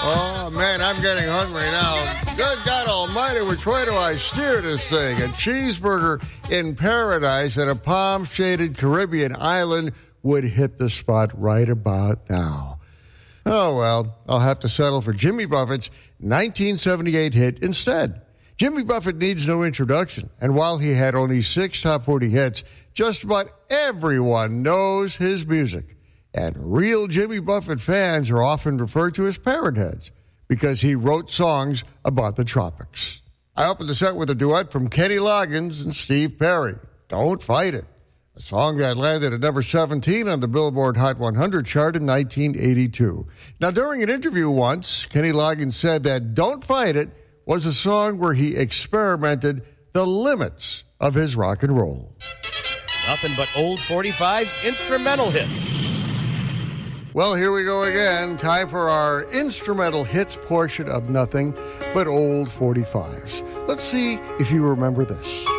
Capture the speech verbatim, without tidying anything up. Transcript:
Oh, man, I'm getting hungry now. Good God almighty, which way do I steer this thing? A cheeseburger in paradise at a palm-shaded Caribbean island would hit the spot right about now. Oh, well, I'll have to settle for Jimmy Buffett's nineteen seventy-eight hit instead. Jimmy Buffett needs no introduction, and while he had only six top forty hits, just about everyone knows his music. And real Jimmy Buffett fans are often referred to as parrot heads because he wrote songs about the tropics. I opened the set with a duet from Kenny Loggins and Steve Perry, Don't Fight It, a song that landed at number seventeen on the Billboard Hot one hundred chart in nineteen eighty-two. Now, during an interview once, Kenny Loggins said that Don't Fight It was a song where he experimented the limits of his rock and roll. Nothing but old forty-fives instrumental hits. Well, here we go again. Time for our instrumental hits portion of Nothing But Old forty-fives. Let's see if you remember this.